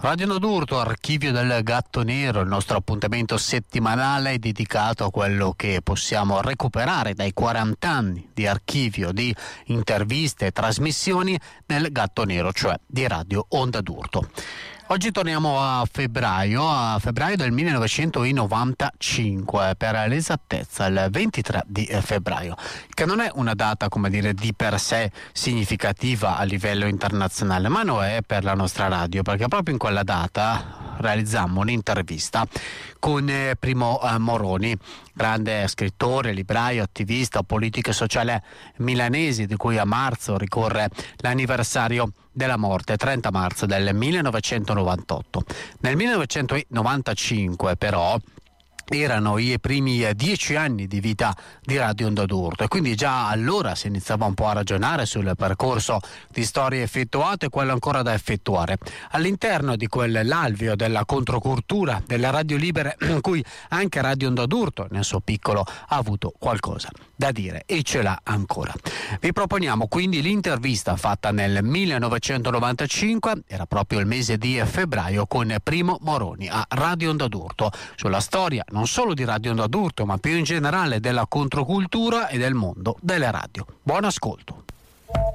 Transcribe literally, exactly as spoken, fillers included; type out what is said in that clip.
Radio Nodurto, archivio del Gatto Nero, il nostro appuntamento settimanale dedicato a quello che possiamo recuperare dai quaranta anni di archivio di interviste e trasmissioni nel Gatto Nero, cioè di Radio Onda d'Urto. Oggi torniamo a febbraio, a febbraio del millenovecentonovantacinque, per l'esattezza il ventitré di febbraio, che non è una data, come dire, di per sé significativa a livello internazionale, ma lo è per la nostra radio, perché proprio in quella data realizzammo un'intervista con eh, Primo eh, Moroni, grande scrittore, libraio, attivista, politico e sociale milanese, di cui a marzo ricorre l'anniversario della morte, trenta marzo del millenovecentonovantotto. Nel millenovecentonovantacinque però erano i primi dieci anni di vita di Radio Onda d'Urto e quindi già allora si iniziava un po' a ragionare sul percorso di storie effettuate e quello ancora da effettuare all'interno di quell'alveo della controcultura delle radio libere, in cui anche Radio Onda d'Urto nel suo piccolo ha avuto qualcosa da dire e ce l'ha ancora. Vi proponiamo quindi l'intervista fatta nel millenovecentonovantacinque, era proprio il mese di febbraio, con Primo Moroni a Radio Onda d'Urto sulla storia non solo di Radio Onda d'Urto, ma più in generale della controcultura e del mondo delle radio. Buon ascolto.